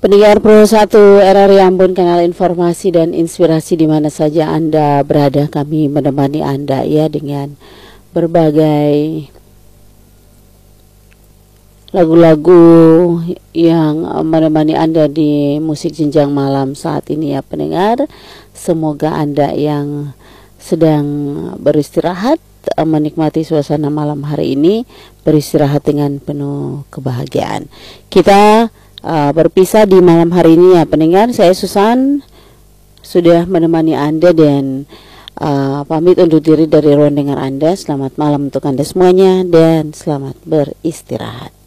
Pendengar Pro 1 RRI Ambon, kanal informasi dan inspirasi di mana saja Anda berada, kami menemani Anda ya dengan berbagai lagu-lagu yang menemani Anda di musik jenjang malam saat ini ya pendengar. Semoga Anda yang sedang beristirahat menikmati suasana malam hari ini beristirahat dengan penuh kebahagiaan. Kita berpisah di malam hari ini ya pendengar. Saya Susan sudah menemani Anda dan pamit undur diri dari ruang dengar Anda. Selamat malam untuk Anda semuanya dan selamat beristirahat.